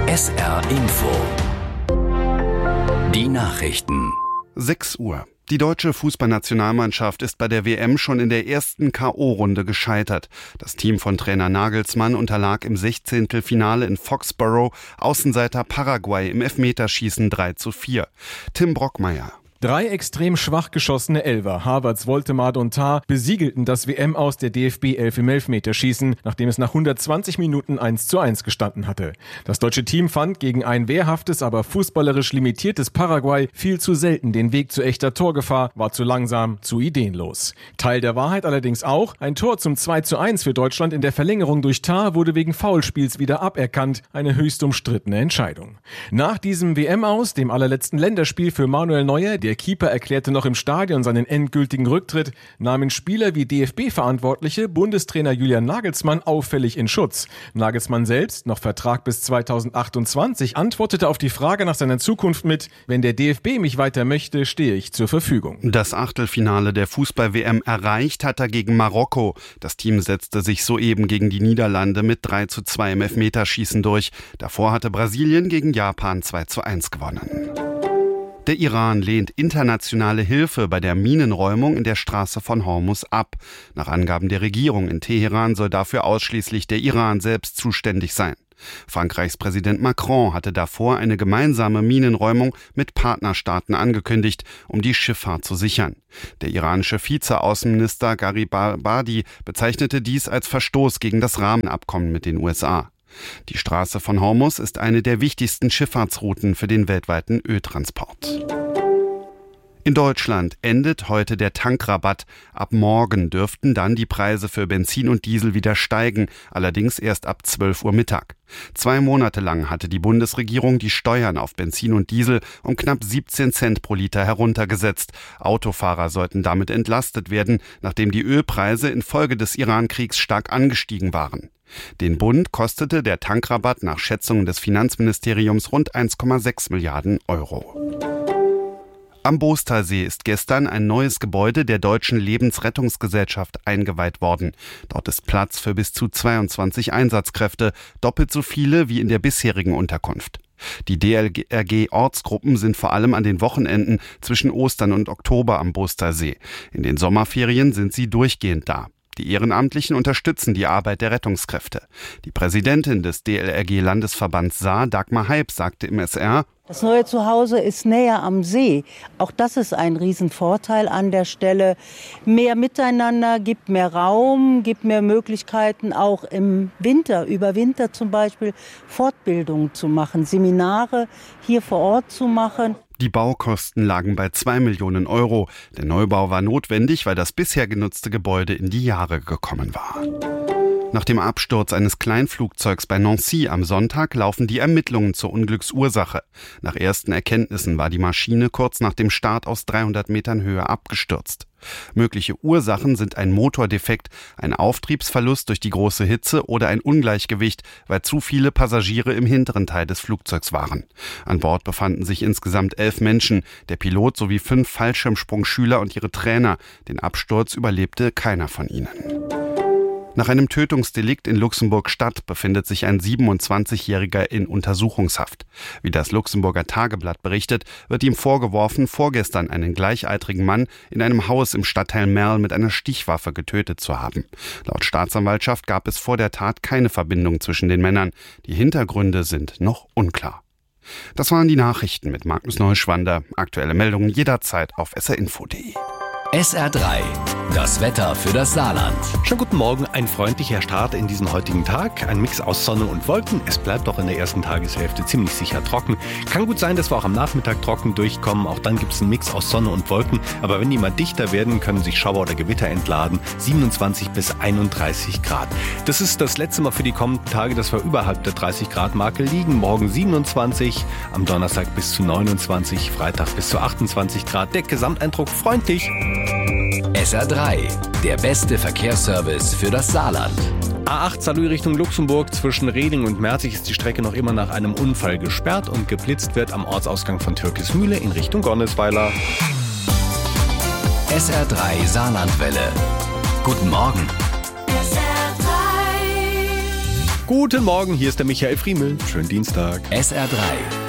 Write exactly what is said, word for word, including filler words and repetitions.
S R Info. Die Nachrichten. sechs Uhr. Die deutsche Fußballnationalmannschaft ist bei der W M schon in der ersten K O-Runde gescheitert. Das Team von Trainer Nagelsmann unterlag im Sechzehntelfinale in Foxborough Außenseiter Paraguay im Elfmeterschießen drei zu vier. Tim Brockmeier. Drei extrem schwach geschossene Elfer, Havertz, Woltemade und Tah, besiegelten das W M aus der D F B elf im Elfmeterschießen, nachdem es nach hundertzwanzig Minuten eins zu eins gestanden hatte. Das deutsche Team fand gegen ein wehrhaftes, aber fußballerisch limitiertes Paraguay viel zu selten den Weg zu echter Torgefahr, war zu langsam, zu ideenlos. Teil der Wahrheit allerdings auch, ein Tor zum zwei zu eins für Deutschland in der Verlängerung durch Tah wurde wegen Foulspiels wieder aberkannt, eine höchst umstrittene Entscheidung. Nach diesem W M-Aus, dem allerletzten Länderspiel für Manuel Neuer, der Keeper erklärte noch im Stadion seinen endgültigen Rücktritt, nahmen Spieler wie D F B-Verantwortliche Bundestrainer Julian Nagelsmann auffällig in Schutz. Nagelsmann selbst, noch Vertrag bis zweitausendachtundzwanzig, antwortete auf die Frage nach seiner Zukunft mit: Wenn der D F B mich weiter möchte, stehe ich zur Verfügung. Das Achtelfinale der Fußball-W M erreicht hat er gegen Marokko. Das Team setzte sich soeben gegen die Niederlande mit drei zu zwei im Elfmeterschießen durch. Davor hatte Brasilien gegen Japan zwei zu eins gewonnen. Der Iran lehnt internationale Hilfe bei der Minenräumung in der Straße von Hormuz ab. Nach Angaben der Regierung in Teheran soll dafür ausschließlich der Iran selbst zuständig sein. Frankreichs Präsident Macron hatte davor eine gemeinsame Minenräumung mit Partnerstaaten angekündigt, um die Schifffahrt zu sichern. Der iranische Vize-Außenminister Garibabadi bezeichnete dies als Verstoß gegen das Rahmenabkommen mit den U S A. Die Straße von Hormuz ist eine der wichtigsten Schifffahrtsrouten für den weltweiten Öltransport. In Deutschland endet heute der Tankrabatt. Ab morgen dürften dann die Preise für Benzin und Diesel wieder steigen, allerdings erst ab zwölf Uhr Mittag. Zwei Monate lang hatte die Bundesregierung die Steuern auf Benzin und Diesel um knapp siebzehn Cent pro Liter heruntergesetzt. Autofahrer sollten damit entlastet werden, nachdem die Ölpreise infolge des Iran-Kriegs stark angestiegen waren. Den Bund kostete der Tankrabatt nach Schätzungen des Finanzministeriums rund eins Komma sechs Milliarden Euro. Am Boostalsee ist gestern ein neues Gebäude der Deutschen Lebensrettungsgesellschaft eingeweiht worden. Dort ist Platz für bis zu zweiundzwanzig Einsatzkräfte, doppelt so viele wie in der bisherigen Unterkunft. Die D L R G-Ortsgruppen sind vor allem an den Wochenenden zwischen Ostern und Oktober am Boostalsee. In den Sommerferien sind sie durchgehend da. Die Ehrenamtlichen unterstützen die Arbeit der Rettungskräfte. Die Präsidentin des D L R G-Landesverbands Saar, Dagmar Heib, sagte im S R: Das neue Zuhause ist näher am See. Auch das ist ein Riesenvorteil an der Stelle. Mehr Miteinander, gibt mehr Raum, gibt mehr Möglichkeiten, auch im Winter, über Winter zum Beispiel, Fortbildungen zu machen, Seminare hier vor Ort zu machen. Die Baukosten lagen bei zwei Millionen Euro. Der Neubau war notwendig, weil das bisher genutzte Gebäude in die Jahre gekommen war. Nach dem Absturz eines Kleinflugzeugs bei Nancy am Sonntag laufen die Ermittlungen zur Unglücksursache. Nach ersten Erkenntnissen war die Maschine kurz nach dem Start aus dreihundert Metern Höhe abgestürzt. Mögliche Ursachen sind ein Motordefekt, ein Auftriebsverlust durch die große Hitze oder ein Ungleichgewicht, weil zu viele Passagiere im hinteren Teil des Flugzeugs waren. An Bord befanden sich insgesamt elf Menschen, der Pilot sowie fünf Fallschirmsprungschüler und ihre Trainer. Den Absturz überlebte keiner von ihnen. Nach einem Tötungsdelikt in Luxemburg-Stadt befindet sich ein siebenundzwanzigjähriger in Untersuchungshaft. Wie das Luxemburger Tageblatt berichtet, wird ihm vorgeworfen, vorgestern einen gleichaltrigen Mann in einem Haus im Stadtteil Merl mit einer Stichwaffe getötet zu haben. Laut Staatsanwaltschaft gab es vor der Tat keine Verbindung zwischen den Männern. Die Hintergründe sind noch unklar. Das waren die Nachrichten mit Magnus Neuschwander. Aktuelle Meldungen jederzeit auf s r info punkt d e. S R drei. Das Wetter für das Saarland. Schönen guten Morgen, ein freundlicher Start in diesen heutigen Tag. Ein Mix aus Sonne und Wolken. Es bleibt auch in der ersten Tageshälfte ziemlich sicher trocken. Kann gut sein, dass wir auch am Nachmittag trocken durchkommen. Auch dann gibt es einen Mix aus Sonne und Wolken. Aber wenn die mal dichter werden, können sich Schauer oder Gewitter entladen. siebenundzwanzig bis einunddreißig Grad. Das ist das letzte Mal für die kommenden Tage, dass wir überhalb der dreißig Grad Marke liegen. Morgen siebenundzwanzig, am Donnerstag bis zu neunundzwanzig, Freitag bis zu achtundzwanzig Grad. Der Gesamteindruck freundlich. S R drei, der beste Verkehrsservice für das Saarland. A acht Saarlouis Richtung Luxemburg, zwischen Reding und Merzig ist die Strecke noch immer nach einem Unfall gesperrt und geblitzt wird am Ortsausgang von Türkismühle in Richtung Gonnesweiler. S R drei Saarlandwelle. Guten Morgen. S R drei Guten Morgen, hier ist der Michael Friemel. Schönen Dienstag. S R drei.